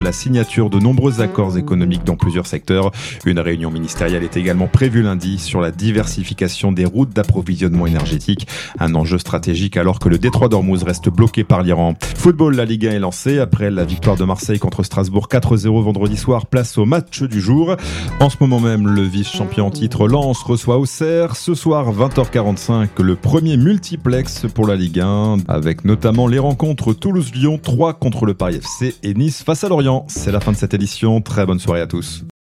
la signature de nombreux accords économiques dans plusieurs secteurs. Une réunion ministérielle est également prévue lundi sur la diversification des routes d'approvisionnement énergétique. Un enjeu stratégique alors que le détroit d'Ormuz reste bloqué par l'Iran. Football, la Ligue 1 est lancée. Après la victoire de Marseille contre Strasbourg 4-0 vendredi soir, place au match du jour. En ce moment même, le vice-champion en titre Lens reçoit Auxerre. Ce soir, 20h45, le premier multiplex pour la Ligue 1, avec notamment les rencontres Toulouse-Lyon, 3 contre le Paris FC et Nice face à Lorient. C'est la fin de cette édition. Très bonne soirée à tous.